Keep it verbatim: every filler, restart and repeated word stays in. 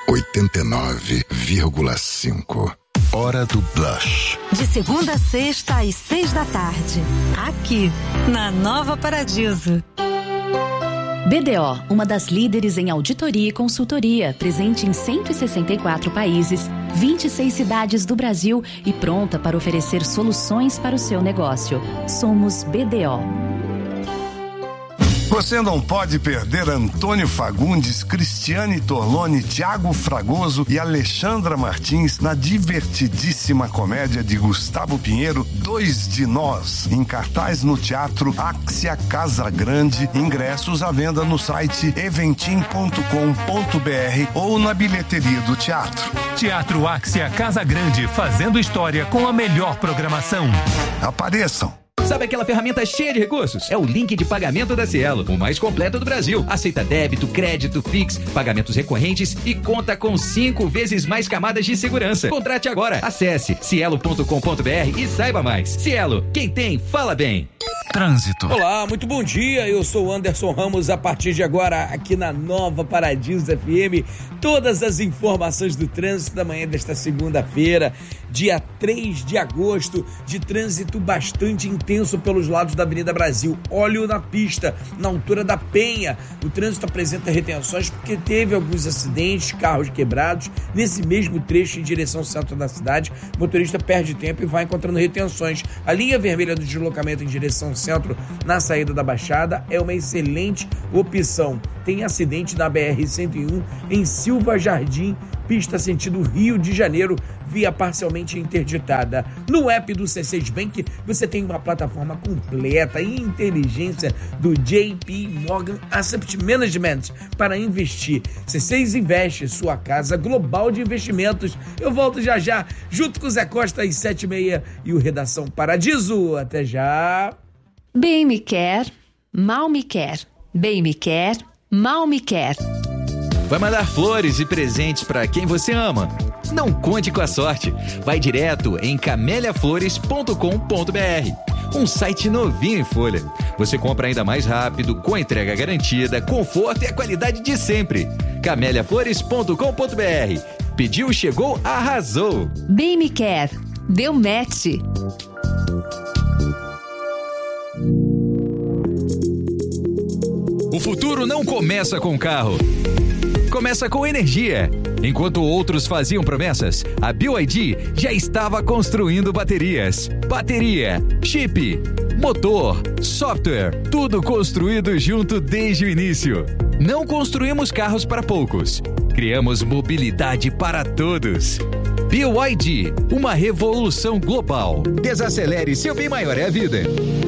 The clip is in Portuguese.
oitenta e nove vírgula cinco. Hora do Blush. De segunda a sexta às seis da tarde. Aqui, na Nova Paradiso. B D O, uma das líderes em auditoria e consultoria, presente em cento e sessenta e quatro países, vinte e seis cidades do Brasil e pronta para oferecer soluções para o seu negócio. Somos B D O. Você não pode perder Antônio Fagundes, Cristiane Torlone, Tiago Fragoso e Alexandra Martins na divertidíssima comédia de Gustavo Pinheiro, Dois de Nós, em cartaz no Teatro Axia Casa Grande. Ingressos à venda no site eventim ponto com ponto br ou na bilheteria do teatro. Teatro Axia Casa Grande, fazendo história com a melhor programação. Apareçam! Sabe aquela ferramenta cheia de recursos? É o link de pagamento da Cielo, o mais completo do Brasil. Aceita débito, crédito, Pix, pagamentos recorrentes e conta com cinco vezes mais camadas de segurança. Contrate agora. Acesse cielo ponto com ponto br e saiba mais. Cielo, quem tem, fala bem. Trânsito. Olá, muito bom dia. Eu sou Anderson Ramos. A partir de agora, aqui na Nova Paradiso F M, todas as informações do trânsito da manhã desta segunda-feira, dia três de agosto, de trânsito bastante intenso pelos lados da Avenida Brasil. Óleo na pista, na altura da Penha. O trânsito apresenta retenções porque teve alguns acidentes, carros quebrados. Nesse mesmo trecho em direção ao centro da cidade, o motorista perde tempo e vai encontrando retenções. A linha vermelha do deslocamento em direção ao centro, na saída da Baixada, é uma excelente opção. Tem acidente na B R cento e um em Silva Jardim, pista sentido Rio de Janeiro, via parcialmente interditada. No app do C seis Bank, você tem uma plataforma completa e inteligência do J P Morgan Asset Management para investir. C seis Investe, sua casa global de investimentos. Eu volto já já, junto com o Zé Costa às sete e meia e o Redação Paradiso. Até já! Bem me quer, mal me quer. Bem me quer, mal me quer. Vai mandar flores e presentes para quem você ama? Não conte com a sorte. Vai direto em camélia flores ponto com ponto br. Um site novinho em folha. Você compra ainda mais rápido, com entrega garantida, conforto e a qualidade de sempre. camélia flores ponto com ponto br. Pediu, chegou, arrasou. Bem me quer, deu match. O futuro não começa com carro. Começa com energia. Enquanto outros faziam promessas, a B Y D já estava construindo baterias. Bateria, chip, motor, software, tudo construído junto desde o início. Não construímos carros para poucos. Criamos mobilidade para todos. B Y D, uma revolução global. Desacelere, seu bem maior é a vida.